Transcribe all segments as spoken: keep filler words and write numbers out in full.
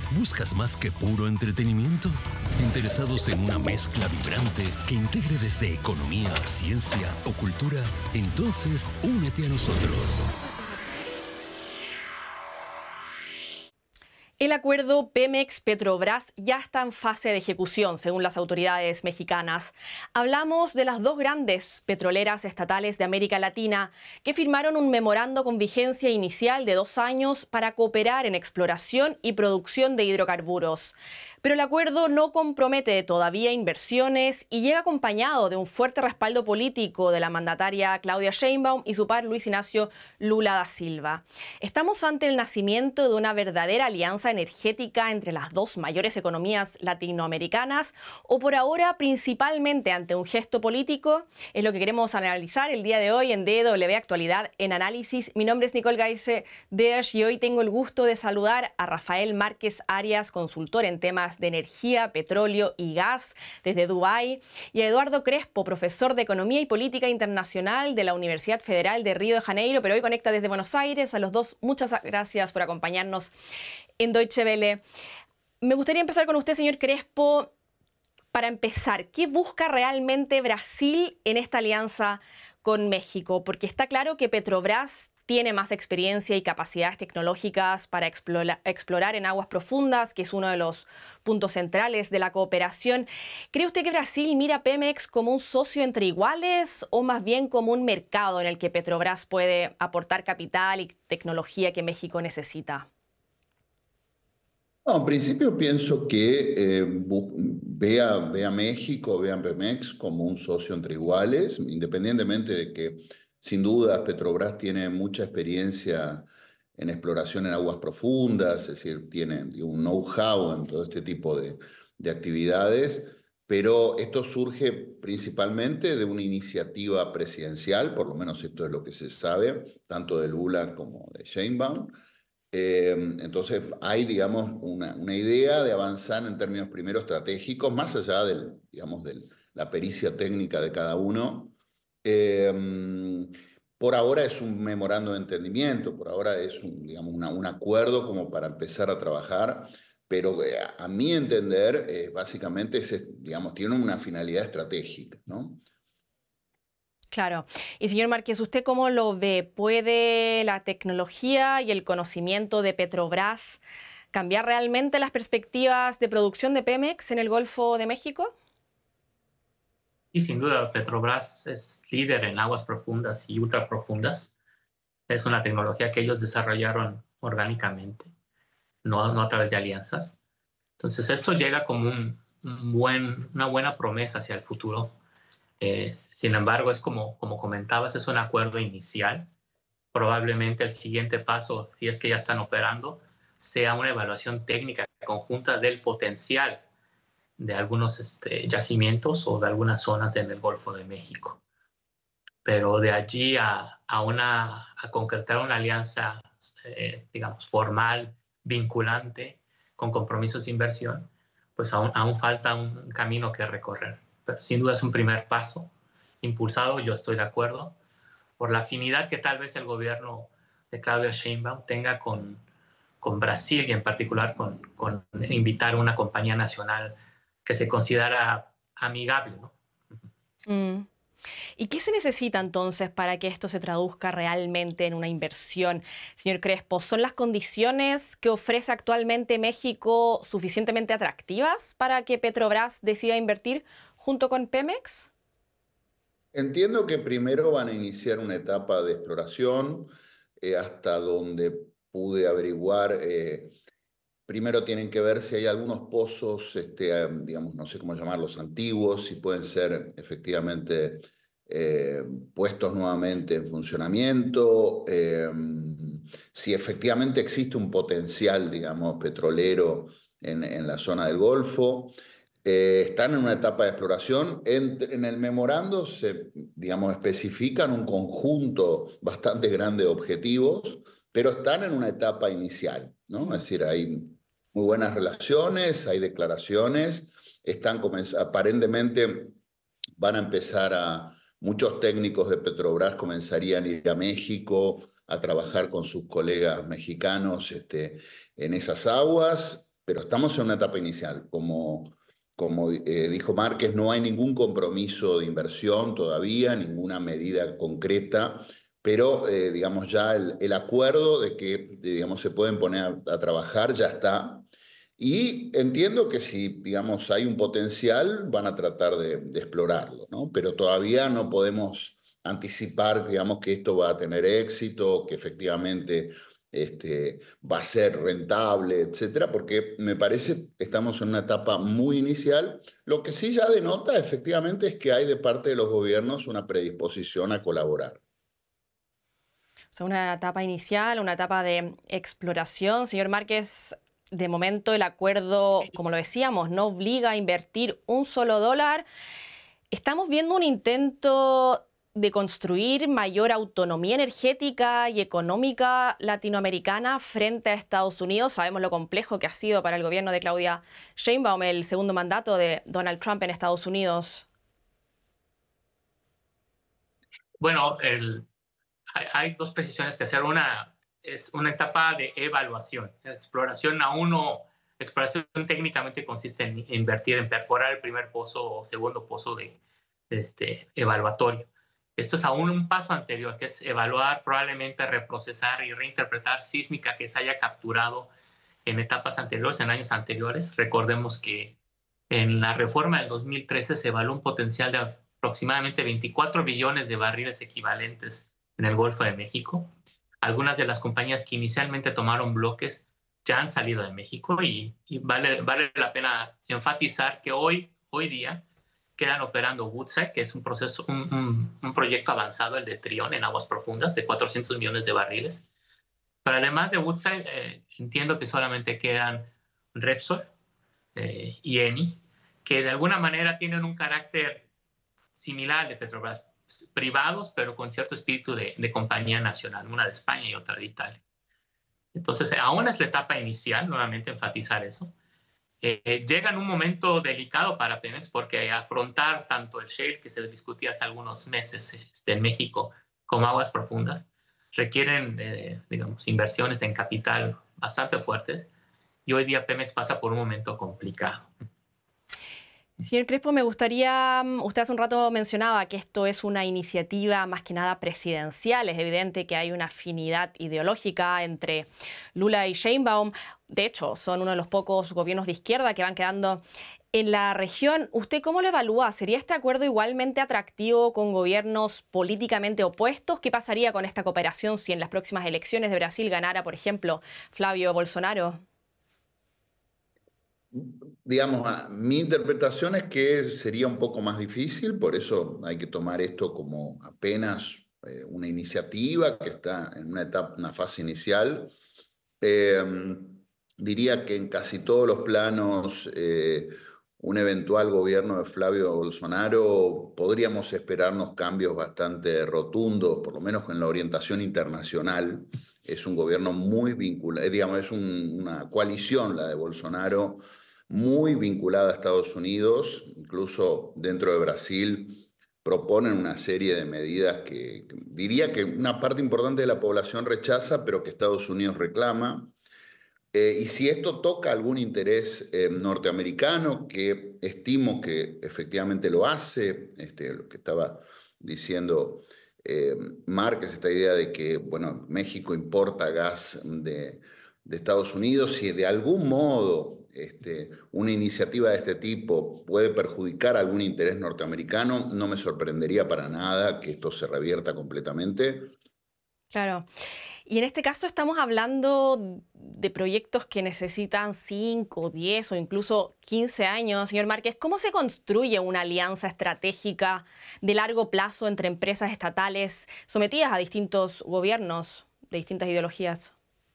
¿Buscas más que puro entretenimiento? ¿Interesados en una mezcla vibrante que integre desde economía, ciencia o cultura? Entonces, únete a nosotros. El acuerdo Pemex-Petrobras ya está en fase de ejecución, según las autoridades mexicanas. Hablamos de las dos grandes petroleras estatales de América Latina que firmaron un memorando con vigencia inicial de dos años para cooperar en exploración y producción de hidrocarburos. Pero el acuerdo no compromete todavía inversiones y llega acompañado de un fuerte respaldo político de la mandataria Claudia Sheinbaum y su par Luis Ignacio Lula da Silva. Estamos ante el nacimiento de una verdadera alianza energética entre las dos mayores economías latinoamericanas o por ahora principalmente ante un gesto político. Es lo que queremos analizar el día de hoy en D W Actualidad en Análisis. Mi nombre es Nicole Gaise Desch y hoy tengo el gusto de saludar a Rafael Márquez Arias, consultor en temas de energía, petróleo y gas desde Dubái, y a Eduardo Crespo, profesor de Economía y Política Internacional de la Universidad Federal de Río de Janeiro, pero hoy conecta desde Buenos Aires. A los dos, muchas gracias por acompañarnos en Deutsche Welle. Me gustaría empezar con usted, señor Crespo. Para empezar, ¿qué busca realmente Brasil en esta alianza con México? Porque está claro que Petrobras tiene más experiencia y capacidades tecnológicas para explorar, explorar en aguas profundas, que es uno de los puntos centrales de la cooperación. ¿Cree usted que Brasil mira a Pemex como un socio entre iguales o más bien como un mercado en el que Petrobras puede aportar capital y tecnología que México necesita? No, en principio pienso que eh, ve, a, ve a México, ve a Pemex como un socio entre iguales, independientemente de que, sin duda, Petrobras tiene mucha experiencia en exploración en aguas profundas, es decir, tiene un know-how en todo este tipo de, de actividades, pero esto surge principalmente de una iniciativa presidencial, por lo menos esto es lo que se sabe, tanto de Lula como de Sheinbaum. Eh, entonces hay, digamos, una, una idea de avanzar en términos primero estratégicos, más allá de digamos, del, la pericia técnica de cada uno. Eh, por ahora es un memorando de entendimiento, por ahora es un, digamos, una, un acuerdo como para empezar a trabajar, pero eh, a mi entender, eh, básicamente es, digamos, tiene una finalidad estratégica, ¿no? Claro. Y señor Márquez, ¿usted cómo lo ve? ¿Puede la tecnología y el conocimiento de Petrobras cambiar realmente las perspectivas de producción de Pemex en el Golfo de México? Y sin duda, Petrobras es líder en aguas profundas y ultraprofundas. Es una tecnología que ellos desarrollaron orgánicamente, no, no a través de alianzas. Entonces, esto llega como un, un buen, una buena promesa hacia el futuro. Eh, sin embargo, es como, como comentabas, es un acuerdo inicial. Probablemente el siguiente paso, si es que ya están operando, sea una evaluación técnica conjunta del potencial de algunos este, yacimientos o de algunas zonas en el Golfo de México. Pero de allí a, a, una, a concretar una alianza, eh, digamos, formal, vinculante, con compromisos de inversión, pues aún, aún falta un camino que recorrer. Pero sin duda es un primer paso impulsado, yo estoy de acuerdo, por la afinidad que tal vez el gobierno de Claudia Sheinbaum tenga con, con Brasil y en particular con, con invitar a una compañía nacional que se considera amigable, ¿no? Mm. ¿Y qué se necesita entonces para que esto se traduzca realmente en una inversión, señor Crespo? ¿Son las condiciones que ofrece actualmente México suficientemente atractivas para que Petrobras decida invertir junto con Pemex? Entiendo que primero van a iniciar una etapa de exploración, eh, hasta donde pude averiguar. Eh, primero tienen que ver si hay algunos pozos, este, digamos, no sé cómo llamarlos, antiguos, si pueden ser efectivamente eh, puestos nuevamente en funcionamiento, eh, si efectivamente existe un potencial, digamos, petrolero en, en la zona del Golfo. Eh, están en una etapa de exploración. En, en el memorando se, digamos, especifican un conjunto bastante grande de objetivos, pero están en una etapa inicial, ¿no? Es decir, hay muy buenas relaciones, hay declaraciones, están aparentemente van a empezar a, muchos técnicos de Petrobras comenzarían a ir a México a trabajar con sus colegas mexicanos este, en esas aguas. pero estamos en una etapa inicial. Como, como eh, dijo Márquez, no hay ningún compromiso de inversión todavía, ninguna medida concreta, pero eh, digamos ya el, el acuerdo de que digamos, se pueden poner a, a trabajar ya está. Y entiendo que si, digamos, hay un potencial, van a tratar de, de explorarlo, ¿no? Pero todavía no podemos anticipar, digamos, que esto va a tener éxito, que efectivamente este, va a ser rentable, etcétera, porque me parece que estamos en una etapa muy inicial. Lo que sí ya denota, efectivamente, es que hay de parte de los gobiernos una predisposición a colaborar. O sea, una etapa inicial, una etapa de exploración. Señor Márquez, de momento el acuerdo, como lo decíamos, no obliga a invertir un solo dólar. Estamos viendo un intento de construir mayor autonomía energética y económica latinoamericana frente a Estados Unidos. Sabemos lo complejo que ha sido para el gobierno de Claudia Sheinbaum el segundo mandato de Donald Trump en Estados Unidos. Bueno, el, hay, hay dos precisiones que hacer. Una es una etapa de evaluación. Exploración aún no, exploración técnicamente consiste en invertir en perforar el primer pozo o segundo pozo de, de este evaluatorio. Esto es aún un paso anterior, que es evaluar, probablemente reprocesar y reinterpretar sísmica que se haya capturado en etapas anteriores, en años anteriores. Recordemos que en la reforma del dos mil trece se evaluó un potencial de aproximadamente veinticuatro billones de barriles equivalentes en el Golfo de México. Algunas de las compañías que inicialmente tomaron bloques ya han salido de México y, y vale, vale la pena enfatizar que hoy, hoy día quedan operando Woodside, que es un, proceso, un, un, un proyecto avanzado, el de Trión, en aguas profundas, de cuatrocientos millones de barriles. Pero además de Woodside, eh, entiendo que solamente quedan Repsol eh, y Eni, que de alguna manera tienen un carácter similar de Petrobras, privados, pero con cierto espíritu de, de compañía nacional, una de España y otra de Italia. Entonces, aún es la etapa inicial, nuevamente enfatizar eso. Eh, llega en un momento delicado para Pemex porque afrontar tanto el shale que se discutía hace algunos meses este, en México como aguas profundas requieren, eh, digamos, inversiones en capital bastante fuertes y hoy día Pemex pasa por un momento complicado. Señor Crespo, me gustaría, usted hace un rato mencionaba que esto es una iniciativa más que nada presidencial. Es evidente que hay una afinidad ideológica entre Lula y Sheinbaum. De hecho, son uno de los pocos gobiernos de izquierda que van quedando en la región. ¿Usted cómo lo evalúa? ¿Sería este acuerdo igualmente atractivo con gobiernos políticamente opuestos? ¿Qué pasaría con esta cooperación si en las próximas elecciones de Brasil ganara, por ejemplo, Flavio Bolsonaro? Digamos, mi interpretación es que sería un poco más difícil, por eso hay que tomar esto como apenas eh, una iniciativa que está en una etapa, una fase inicial. Eh, diría que en casi todos los planos, eh, un eventual gobierno de Flavio Bolsonaro, podríamos esperarnos cambios bastante rotundos, por lo menos en la orientación internacional. Es un gobierno muy vinculado, digamos, es un, una coalición la de Bolsonaro, muy vinculada a Estados Unidos, incluso dentro de Brasil proponen una serie de medidas que, que diría que una parte importante de la población rechaza, pero que Estados Unidos reclama. Eh, y si esto toca algún interés eh, norteamericano, que estimo que efectivamente lo hace, este, lo que estaba diciendo eh, Márquez, esta idea de que bueno, México importa gas de, de Estados Unidos, si de algún modo Este, una iniciativa de este tipo puede perjudicar algún interés norteamericano, no me sorprendería para nada que esto se revierta completamente. Claro. Y en este caso estamos hablando de proyectos que necesitan cinco, diez o incluso quince años. Señor Márquez, ¿cómo se construye una alianza estratégica de largo plazo entre empresas estatales sometidas a distintos gobiernos de distintas ideologías?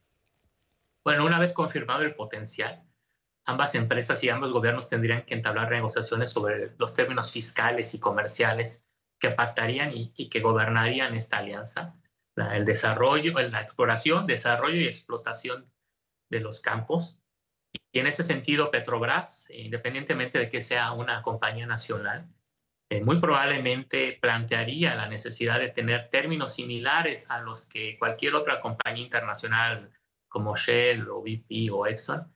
Bueno, una vez confirmado el potencial, ambas empresas y ambos gobiernos tendrían que entablar negociaciones sobre los términos fiscales y comerciales que pactarían y, y que gobernarían esta alianza. La, el desarrollo, la exploración, desarrollo y explotación de los campos. Y en ese sentido, Petrobras, independientemente de que sea una compañía nacional, eh, muy probablemente plantearía la necesidad de tener términos similares a los que cualquier otra compañía internacional como Shell o B P o Exxon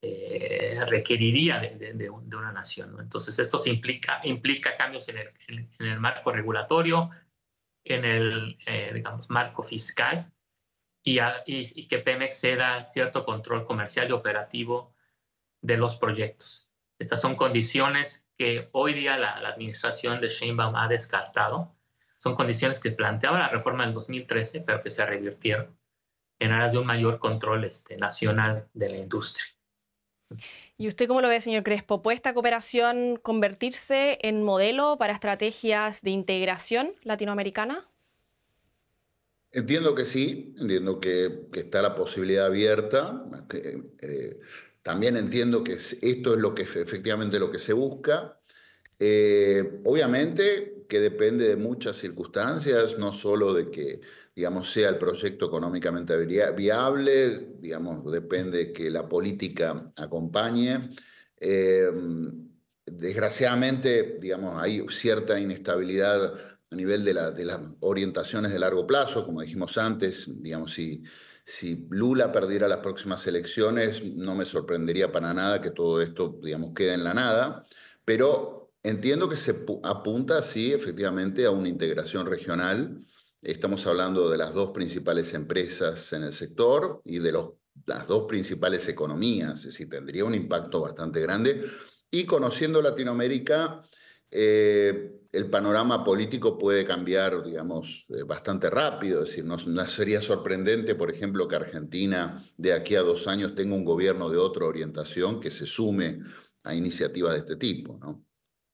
eh, requeriría de, de, de, de una nación, ¿no? Entonces esto se implica, implica cambios en el, en, en el marco regulatorio, en el eh, digamos, marco fiscal, y, a, y, y que Pemex ceda cierto control comercial y operativo de los proyectos. Estas son condiciones que hoy día la, la administración de Sheinbaum ha descartado. Son condiciones que planteaba la reforma del dos mil trece, pero que se revirtieron en aras de un mayor control este, nacional de la industria. ¿Y usted cómo lo ve, señor Crespo? ¿Puede esta cooperación convertirse en modelo para estrategias de integración latinoamericana? Entiendo que sí, entiendo que, que está la posibilidad abierta. Que, eh, también entiendo que esto es lo que efectivamente lo que se busca. Eh, obviamente que depende de muchas circunstancias, no solo de que, digamos, sea el proyecto económicamente viable, digamos, depende de que la política acompañe. Eh, desgraciadamente, digamos, hay cierta inestabilidad a nivel de, la, de las orientaciones de largo plazo, como dijimos antes. Digamos, si, si Lula perdiera las próximas elecciones, no me sorprendería para nada que todo esto, digamos, quede en la nada, pero entiendo que se apunta, sí, efectivamente, a una integración regional. Estamos hablando de las dos principales empresas en el sector y de los, las dos principales economías, es decir, tendría un impacto bastante grande. Y conociendo Latinoamérica, eh, el panorama político puede cambiar, digamos, eh, bastante rápido. Es decir, no, no sería sorprendente, por ejemplo, que Argentina de aquí a dos años tenga un gobierno de otra orientación que se sume a iniciativas de este tipo, ¿no?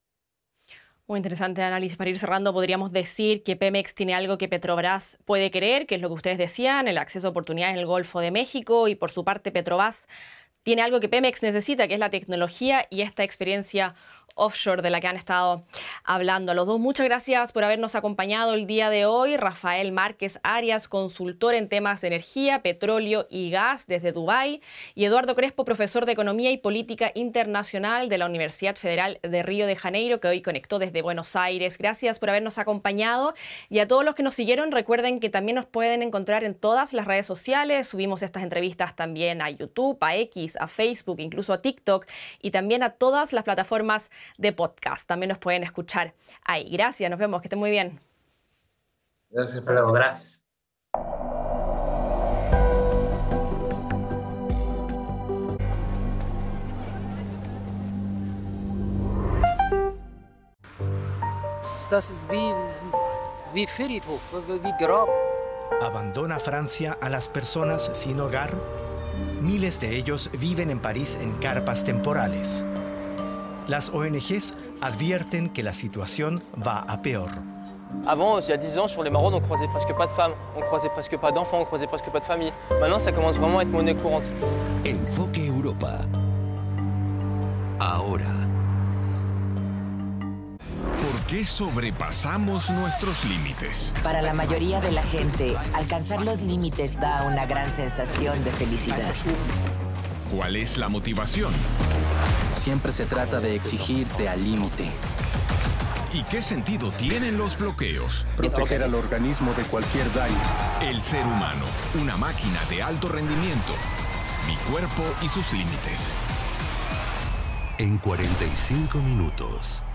Muy interesante análisis. Para ir cerrando, podríamos decir que Pemex tiene algo que Petrobras puede querer, que es lo que ustedes decían, el acceso a oportunidades en el Golfo de México, y por su parte Petrobras tiene algo que Pemex necesita, que es la tecnología y esta experiencia offshore de la que han estado hablando. A los dos, muchas gracias por habernos acompañado el día de hoy. Rafael Márquez Arias, consultor en temas de energía, petróleo y gas desde Dubái, y Eduardo Crespo, profesor de Economía y Política Internacional de la Universidad Federal de Río de Janeiro, que hoy conectó desde Buenos Aires. Gracias por habernos acompañado, y a todos los que nos siguieron, recuerden que también nos pueden encontrar en todas las redes sociales. Subimos estas entrevistas también a YouTube, a X, a Facebook, incluso a TikTok, y también a todas las plataformas de podcast. También nos pueden escuchar ahí. Gracias, nos vemos, que estén muy bien. Gracias. Pero gracias. Das ist wie, wie Friedhof, wie Grab. ¿Abandona Francia a las personas sin hogar? Miles de ellos viven en París en carpas temporales. Las O N Ges advierten que la situación va a peor. Avant, il y a dix ans, sur les maraudes, on croisait presque pas de femmes, on croisait presque pas d'enfants, on croisait presque pas de familles. Maintenant, ça commence vraiment à être monnaie courante. Enfoque Europa. Ahora. ¿Por qué sobrepasamos nuestros límites? Para la mayoría de la gente, alcanzar los límites da una gran sensación de felicidad. ¿Cuál es la motivación? Siempre se trata de exigirte al límite. ¿Y qué sentido tienen los bloqueos? Proteger al organismo de cualquier daño. El ser humano, una máquina de alto rendimiento. Mi cuerpo y sus límites. En cuarenta y cinco minutos.